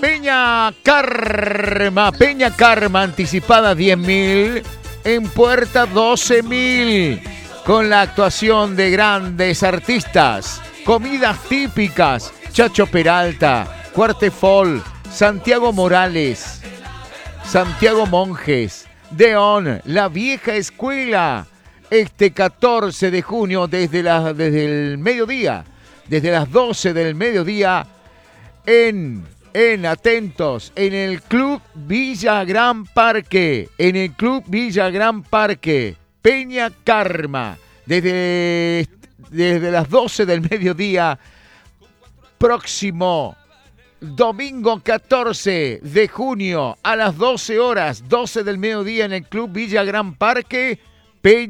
Peña Karma anticipada 10.000, en puerta 12.000, con la actuación de grandes artistas, comidas típicas, Chacho Peralta, Cuartefol, Santiago Morales, Santiago Monjes, Deón, La Vieja Escuela, este 14 de junio desde el mediodía, desde las 12 del mediodía, atentos, en el Club Villa Gran Parque, Peña Karma, desde las 12 del mediodía, próximo domingo 14 de junio a las 12 horas, 12 del mediodía en el Club Villa Gran Parque, Peña